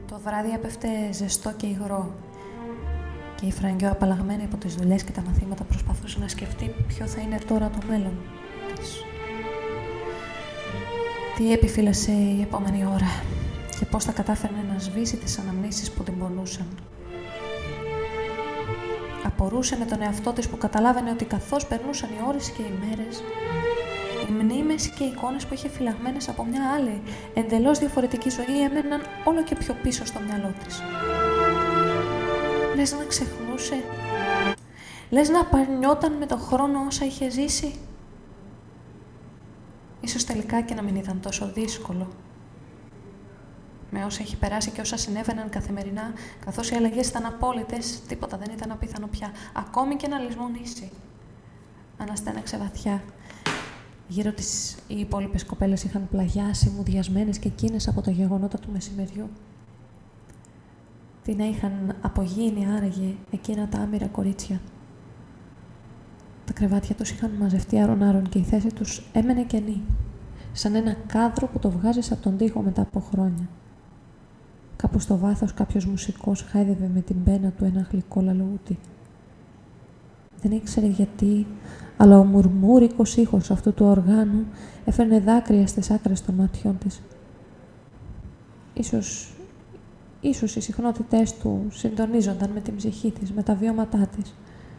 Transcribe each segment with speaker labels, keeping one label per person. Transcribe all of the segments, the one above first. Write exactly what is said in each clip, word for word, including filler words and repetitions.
Speaker 1: Το βράδυ έπεφτε ζεστό και υγρό και η Φραγκιό, απαλλαγμένη από τις δουλειές και τα μαθήματα, προσπαθούσε να σκεφτεί ποιο θα είναι τώρα το μέλλον της. Τι επιφύλασε η επόμενη ώρα και πώς θα κατάφερνε να σβήσει τις αναμνήσεις που την πονούσαν. Απορούσε με τον εαυτό της που καταλάβαινε ότι καθώς περνούσαν οι ώρες και οι μέρες, οι μνήμες και οι εικόνες που είχε φυλαγμένες από μια άλλη, εντελώς διαφορετική ζωή, έμεναν όλο και πιο πίσω στο μυαλό της. Λες να ξεχνούσε, λες να απαρνιόταν με τον χρόνο όσα είχε ζήσει. Ίσως τελικά και να μην ήταν τόσο δύσκολο. Με όσα έχει περάσει και όσα συνέβαιναν καθημερινά, καθώς οι αλλαγές ήταν απόλυτες, τίποτα δεν ήταν απίθανο πια, ακόμη και να λησμονήσει. Αναστέναξε βαθιά. Γύρω της οι υπόλοιπες κοπέλες είχαν πλαγιάσει, μουδιασμένες και εκείνες από τα γεγονότα του μεσημεριού. Τι να είχαν απογίνει άραγε εκείνα τα άμυρα κορίτσια. Τα κρεβάτια τους είχαν μαζευτεί άρον-άρον και η θέση τους έμενε κενή, σαν ένα κάδρο που το βγάζεις από τον τοίχο μετά από χρόνια. Κάπου στο βάθος κάποιος μουσικός χάιδευε με την πένα του ένα γλυκό λαλούτι. Δεν ήξερε γιατί, αλλά ο μουρμούρικος ήχος αυτού του οργάνου έφερνε δάκρυα στις άκρες των ματιών της. Ίσως, ίσως οι συχνότητές του συντονίζονταν με την ψυχή της, με τα βιώματά της.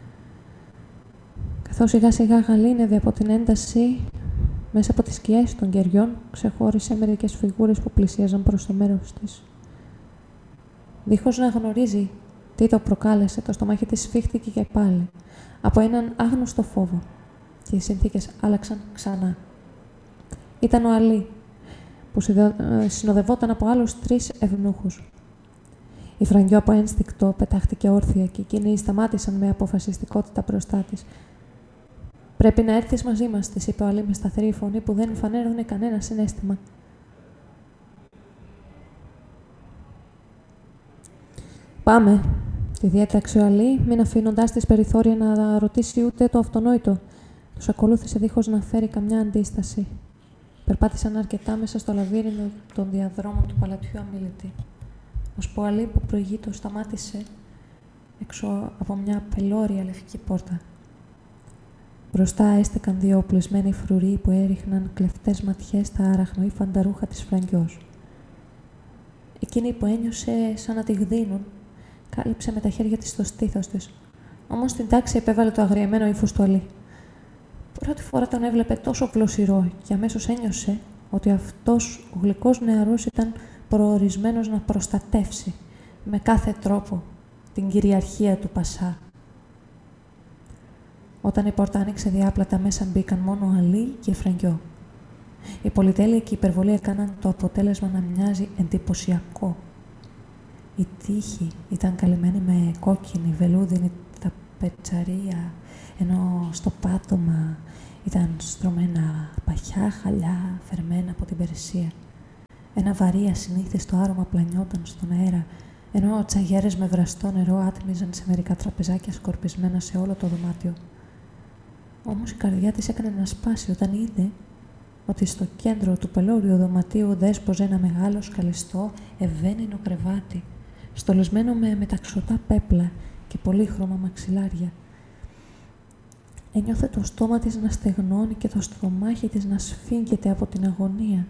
Speaker 1: Καθώς σιγά-σιγά γαλήνευε από την ένταση, μέσα από τις σκιές των κεριών, ξεχώρισε μερικές φιγούρες που πλησίαζαν προς το μέρος της. Δίχως να γνωρίζει τι το προκάλεσε, το στομάχι της σφίχτηκε και πάλι από έναν άγνωστο φόβο και οι συνθήκες άλλαξαν ξανά. Ήταν ο Αλή, που συνοδευόταν από άλλους τρεις ευνούχους. Η Φραγκιό από ένστικτο πετάχτηκε όρθια και εκείνοι σταμάτησαν με αποφασιστικότητα μπροστά της. «Πρέπει να έρθεις μαζί μας», της είπε ο Αλή με σταθερή φωνή που δεν φανέρωνε κανένα συναίσθημα. «Πάμε», τη διέταξε ο Αλή, μην αφήνοντάς της περιθώρια να ρωτήσει ούτε το αυτονόητο. Τους ακολούθησε δίχως να φέρει καμιά αντίσταση. Περπάτησαν αρκετά μέσα στο λαβύρινο των διαδρόμων του παλατιού αμίλητη. Ώσπου ο Αλή που προηγείτο σταμάτησε έξω από μια πελώρια λευκή πόρτα. Μπροστά έστεκαν δύο οπλισμένοι φρουροί που έριχναν κλεφτές ματιές στα αραχνοήφαντα ρούχα της Φραγκιός. Εκείνη που ένιωσε σαν να τη γδίνουν, κάλυψε με τα χέρια της το στήθος της. Όμως στην τάξη επέβαλε το αγριεμένο ύφος του Αλή. Πρώτη φορά τον έβλεπε τόσο πλωσιρό και αμέσως ένιωσε ότι αυτός ο γλυκός νεαρός ήταν προορισμένος να προστατεύσει με κάθε τρόπο την κυριαρχία του Πασά. Όταν η πόρτα άνοιξε διάπλατα, μέσα μπήκαν μόνο ο Αλή και η Φραγκιό. Η πολυτέλεια και η υπερβολή έκαναν το αποτέλεσμα να μοιάζει εντυπωσιακό. Η τύχη ήταν καλυμμένη με κόκκινη, βελούδινη ταπετσαρία, ενώ στο πάτωμα ήταν στρωμένα παχιά χαλιά φερμένα από την Περσία. Ένα βαρύ ασυνήθιστο άρωμα πλανιόταν στον αέρα, ενώ τσαγιέρες με βραστό νερό άτμιζαν σε μερικά τραπεζάκια σκορπισμένα σε όλο το δωμάτιο. Όμως η καρδιά της έκανε να σπάσει όταν είδε ότι στο κέντρο του πελώριου δωματίου δέσποζε ένα μεγάλο σκαλιστό ευαίνινο κρεβάτι, στολισμένο με μεταξωτά πέπλα και πολύχρωμα μαξιλάρια. Ένιωθε το στόμα της να στεγνώνει και το στομάχι της να σφίγγεται από την αγωνία.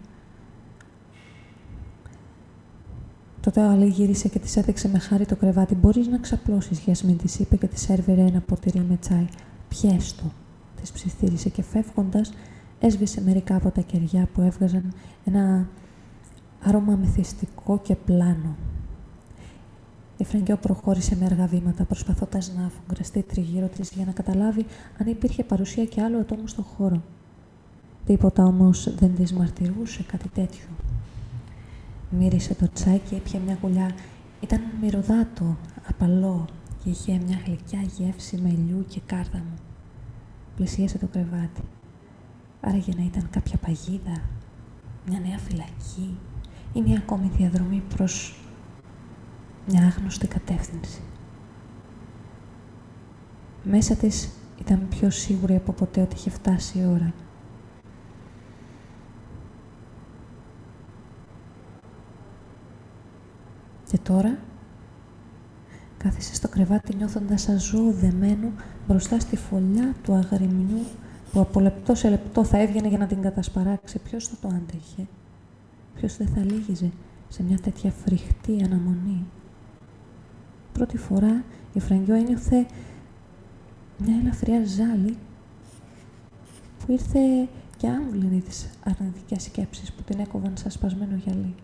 Speaker 1: Τότε ο Αλή γύρισε και της έδειξε με χάρη το κρεβάτι. «Μπορείς να ξαπλώσεις, Γιασμίν», της είπε και της έρβερε ένα ποτήρι με τσάι. «Πιες το», της ψιθύρισε και φεύγοντας έσβησε μερικά από τα κεριά που έβγαζαν ένα άρωμα μεθυστικό και πλάνο. Η Φραγκιό προχώρησε με αργά βήματα, προσπαθώντας να αφουγκραστεί τριγύρω της για να καταλάβει αν υπήρχε παρουσία και άλλο ατόμο στον χώρο. Τίποτα όμως δεν της μαρτυρούσε κάτι τέτοιο. Μύρισε το τσάι και έπιε μια γουλιά. Ήταν μυρωδάτο, απαλό και είχε μια γλυκιά γεύση με ηλιού και κάρδαμο. Πλησίασε το κρεβάτι. Άραγε να ήταν κάποια παγίδα, μια νέα φυλακή ή μια ακόμη διαδρομή προς μια άγνωστη κατεύθυνση. Μέσα της ήταν πιο σίγουρη από ποτέ ότι είχε φτάσει η ώρα. Και τώρα κάθισε στο κρεβάτι νιώθοντας σαν ζώο δεμένο μπροστά στη φωλιά του αγριμιού που από λεπτό σε λεπτό θα έβγαινε για να την κατασπαράξει. Ποιος θα το άντεχε? Ποιος δεν θα λύγιζε σε μια τέτοια φρικτή αναμονή? Πρώτη φορά η Φραγιό ένιωθε μια ελαφριά ζάλη που ήρθε και άμβλυνε τις αρνητικές σκέψεις που την έκοβαν σαν σπασμένο γυαλί.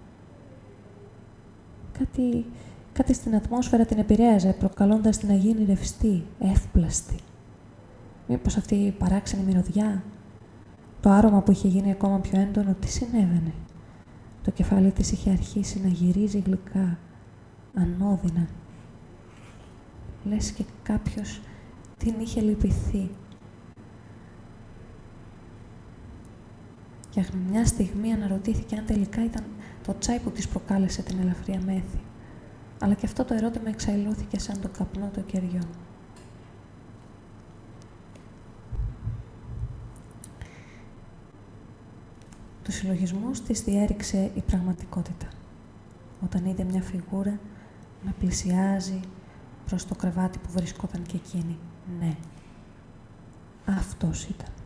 Speaker 1: Κάτι, κάτι στην ατμόσφαιρα την επηρέαζε, προκαλώντας την να γίνει ρευστή, εύπλαστη. Μήπως αυτή η παράξενη μυρωδιά, το άρωμα που είχε γίνει ακόμα πιο έντονο, τι συνέβαινε? Το κεφάλι της είχε αρχίσει να γυρίζει γλυκά, ανώδυνα. Λες και κάποιος την είχε λυπηθεί. Για μια στιγμή αναρωτήθηκε αν τελικά ήταν το τσάι που της προκάλεσε την ελαφριά μέθη. Αλλά και αυτό το ερώτημα εξαϊλώθηκε σαν το καπνό των κεριών. Τους συλλογισμούς της διέριξε η πραγματικότητα. Όταν είδε μια φιγούρα να πλησιάζει προς το κρεβάτι που βρισκόταν και εκείνη. Ναι, αυτός ήταν.